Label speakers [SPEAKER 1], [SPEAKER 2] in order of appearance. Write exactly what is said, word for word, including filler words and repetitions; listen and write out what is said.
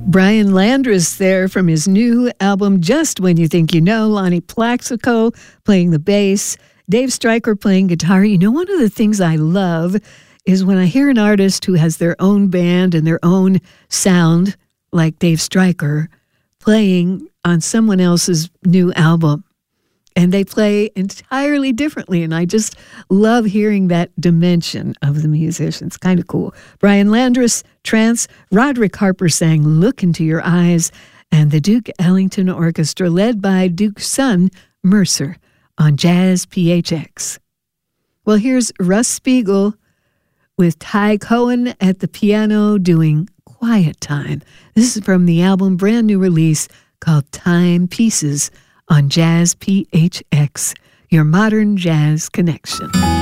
[SPEAKER 1] Brian Landrus there from his new album, Just When You Think You Know. Lonnie Plaxico playing the bass. Dave Stryker playing guitar. You know, one of the things I love is when I hear an artist who has their own band and their own sound, like Dave Stryker, playing on someone else's new album. And they play entirely differently. And I just love hearing that dimension of the musicians. Kind of cool. Brian Landrus, Trance. Roderick Harper sang Look Into Your Eyes. And the Duke Ellington Orchestra, led by Duke's son, Mercer, on Jazz P H X. Well, here's Russ Spiegel with Ty Cohen at the piano doing Quiet Time. This is from the album, brand new release called Time Pieces, on Jazz P H X, your modern jazz connection.